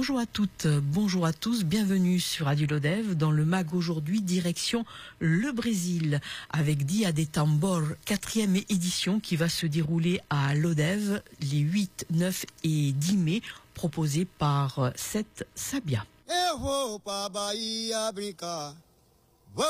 Bonjour à toutes, bonjour à tous, bienvenue sur Radio Lodève dans le MAG aujourd'hui, direction le Brésil, avec Dia de Tambor, 4e édition qui va se dérouler à Lodève les 8, 9 et 10 mai, proposée par Seth Sabia. Eu vou pra Bahia brincar,